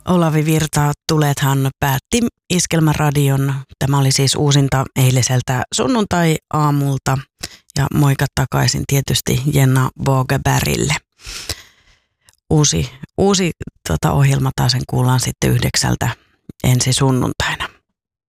Olavi Virta, Tulethan päätti Iskelmäradion. Tämä oli siis uusinta eiliseltä sunnuntai-aamulta. Ja moikat takaisin tietysti Jenna Vågebergille. Uusi ohjelma taas kuullaan sitten 9 ensi sunnuntaina.